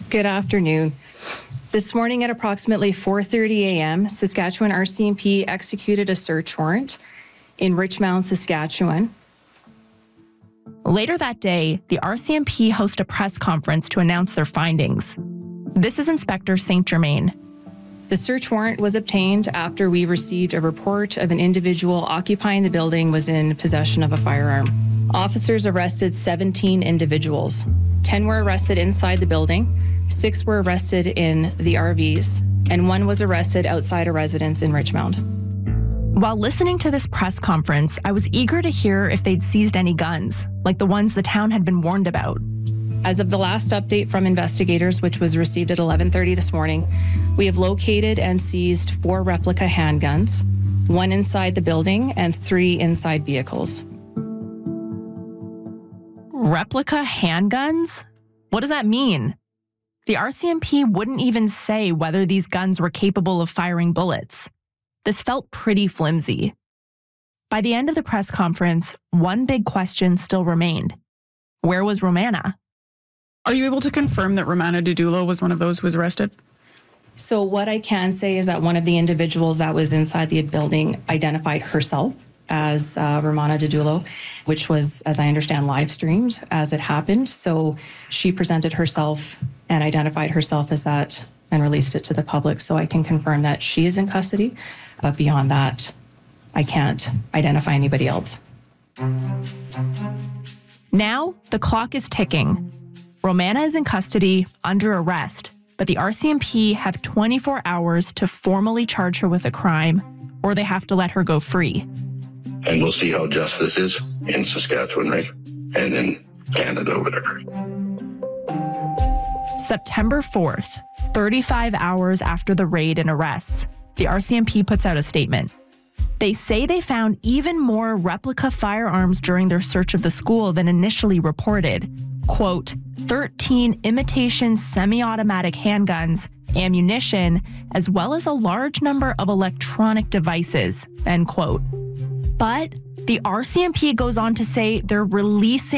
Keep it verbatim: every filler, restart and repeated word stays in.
Good afternoon. This morning at approximately four thirty a.m., Saskatchewan R C M P executed a search warrant in Richmond, Saskatchewan. Later that day, the R C M P hosted a press conference to announce their findings. This is Inspector Saint Germain. The search warrant was obtained after we received a report of an individual occupying the building was in possession of a firearm. Officers arrested seventeen individuals. ten were arrested inside the building, six were arrested in the R Vs, and one was arrested outside a residence in Richmond. While listening to this press conference, I was eager to hear if they'd seized any guns, like the ones the town had been warned about. As of the last update from investigators, which was received at eleven thirty this morning, we have located and seized four replica handguns, one inside the building and three inside vehicles. Replica handguns? What does that mean? The R C M P wouldn't even say whether these guns were capable of firing bullets. This felt pretty flimsy. By the end of the press conference, one big question still remained. Where was Romana? Are you able to confirm that Romana Didulo was one of those who was arrested? So what I can say is that one of the individuals that was inside the building identified herself as uh, Romana Didulo, which was, as I understand, live streamed as it happened. So she presented herself and identified herself as that and released it to the public. So I can confirm that she is in custody. But beyond that, I can't identify anybody else. Now, the clock is ticking. Romana is in custody, under arrest, but the R C M P have twenty-four hours to formally charge her with a crime, or they have to let her go free. And we'll see how justice is in Saskatchewan, right? And in Canada, whatever. September fourth, thirty-five hours after the raid and arrests, the R C M P puts out a statement. They say they found even more replica firearms during their search of the school than initially reported. Quote, thirteen imitation semi-automatic handguns, ammunition, as well as a large number of electronic devices, end quote. But the R C M P goes on to say they're releasing